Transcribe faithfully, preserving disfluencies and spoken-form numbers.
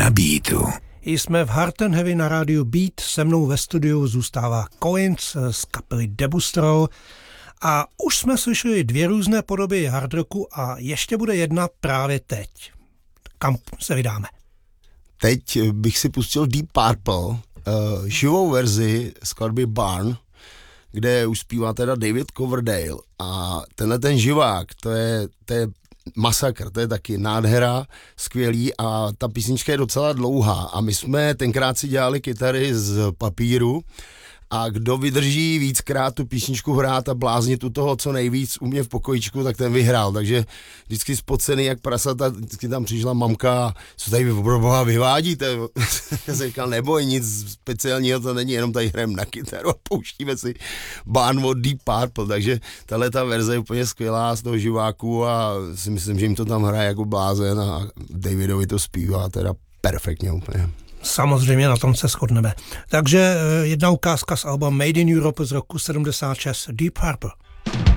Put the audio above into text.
na Beatu. Jsme v Heart and Heavy na rádiu Beat, se mnou ve studiu zůstává Collins z kapely Debustro a už jsme slyšeli dvě různé podoby hard rocku a ještě bude jedna právě teď. Kam se vydáme? Teď bych si pustil Deep Purple, uh, živou verzi skladby Barn, kde už zpívá teda David Coverdale a tenhle ten živák, to je, to je masakr, to je taky nádhera, skvělý a ta písnička je docela dlouhá a my jsme tenkrát si dělali kytary z papíru a kdo vydrží víckrát tu písničku hrát a bláznit u toho co nejvíc u mě v pokojičku, tak ten vyhrál, takže vždycky spocený jak prasata, vždycky tam přišla mamka, co tady Boha vyvádíte, já jsem říkal, neboj, nic speciálního to není, jenom tady hrajeme na kytaru a pouštíme si Barn od Deep Purple, takže tahle ta verze je úplně skvělá z toho živáku a si myslím, že jim to tam hraje jako blázen a Davidovi to zpívá teda perfektně úplně. Samozřejmě na tom se shodneme. Takže jedna ukázka z alba Made in Europe z roku sedmdesát šest, Deep Purple.